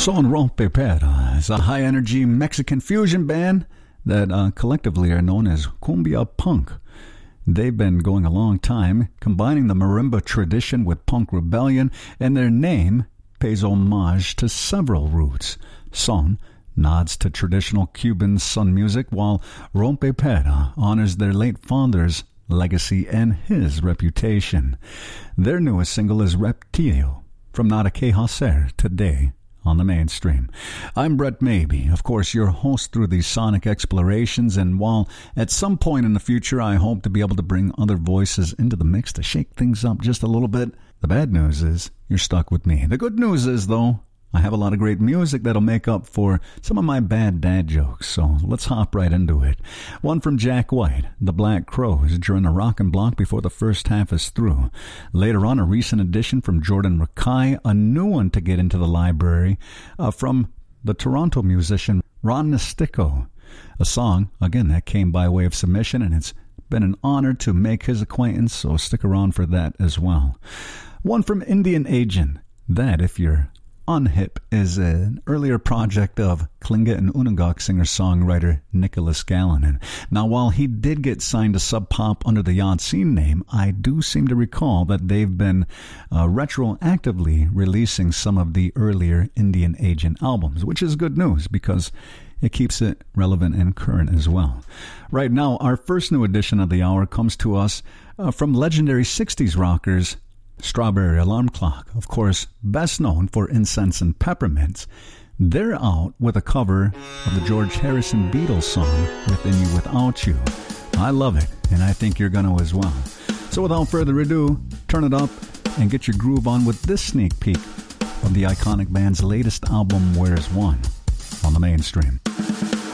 Son Rompepera is a high-energy Mexican fusion band that collectively are known as Cumbia Punk. They've been going a long time, combining the marimba tradition with punk rebellion, and their name pays homage to several roots. Son nods to traditional Cuban son music, while Rompepera honors their late father's legacy and his reputation. Their newest single is Reptilio, from Nada Que Hacer, today on the mainstream. I'm Brett Maybe, of course, your host through these sonic explorations, and while at some point in the future I hope to be able to bring other voices into the mix to shake things up just a little bit, the bad news is you're stuck with me. The good news is, though, I have a lot of great music that'll make up for some of my bad dad jokes, so let's hop right into it. One from Jack White, The Black Crowes, during a rockin' block before the first half is through. Later on, a recent addition from Jordan Rakei, a new one to get into the library from the Toronto musician Ron Nestico. A song, again, that came by way of submission, and it's been an honor to make his acquaintance, so stick around for that as well. One from Indian Agent, that, if you're unhip, is an earlier project of Tlingit and Unangak singer-songwriter Nicholas Gallinen. Now, while he did get signed to Sub Pop under the Yatseen name, I do seem to recall that they've been retroactively releasing some of the earlier Indian Agent albums, which is good news because it keeps it relevant and current as well. Right now, our first new edition of the hour comes to us from legendary 60s rockers Strawberry Alarm Clock, of course, best known for Incense and Peppermints. They're out with a cover of the George Harrison Beatles song, Within You Without You. I love it, and I think you're going to as well. So without further ado, turn it up and get your groove on with this sneak peek of the iconic band's latest album, Where's One, on the mainstream.